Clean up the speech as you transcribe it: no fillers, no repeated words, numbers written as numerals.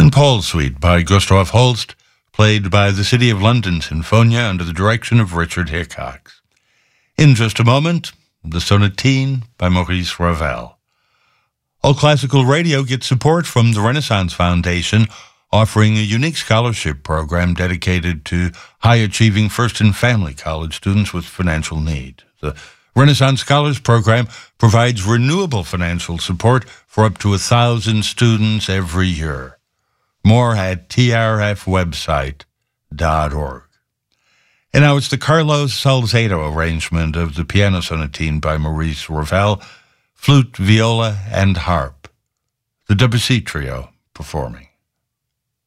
St. Paul's Suite by Gustav Holst, played by the City of London Sinfonia under the direction of Richard Hickox. In just a moment, the Sonatine by Maurice Ravel. All Classical Radio gets support from the Renaissance Foundation, offering a unique scholarship program dedicated to high-achieving first and family college students with financial need. The Renaissance Scholars Program provides renewable financial support for up to 1,000 students every year. More at trfwebsite.org. And now it's the Carlos Salcedo arrangement of the Piano Sonatine by Maurice Ravel, flute, viola, and harp. The Debussy Trio performing.